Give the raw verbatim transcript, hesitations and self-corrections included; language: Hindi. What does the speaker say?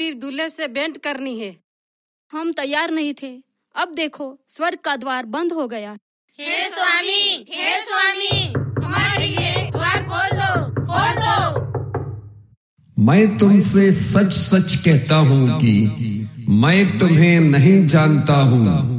कि दूल्हे से भेंट करनी है। हम तैयार नहीं थे, अब देखो स्वर्ग का द्वार बंद हो गया। हे स्वामी, हे स्वामी, हमारे लिए द्वार खोल दो, खोल दो। मैं तुमसे सच सच कहता हूँ कि मैं तुम्हें नहीं जानता हूँ।